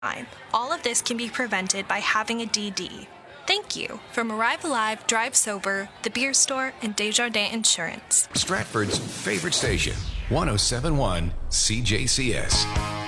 All of this can be prevented by having a DD. Thank you from Arrive Alive, Drive Sober, The Beer Store, and Desjardins Insurance. Stratford's favorite station, 107.1 CJCS.